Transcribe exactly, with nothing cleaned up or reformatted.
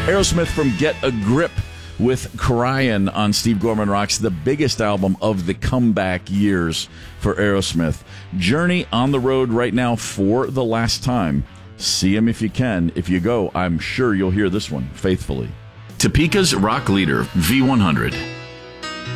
Aerosmith from Get a Grip with Cryin' on Steve Gorman Rocks, the biggest album of the comeback years for Aerosmith. Journey on the road right now for the last time. See him if you can. If you go, I'm sure you'll hear this one faithfully. Topeka's rock leader, V one hundred.